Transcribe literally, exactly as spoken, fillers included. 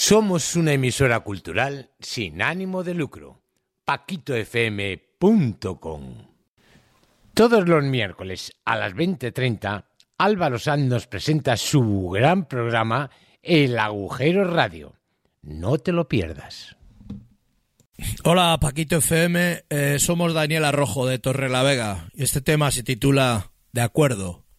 Somos una emisora cultural sin ánimo de lucro. paquito f m punto com. Todos los miércoles a las veinte treinta, Álvaro Sanz nos presenta su gran programa El Agujero Radio. No te lo pierdas. Hola, Paquito F M, eh, somos Daniel Arrojo de Torrelavega y este tema se titula De Acuerdo.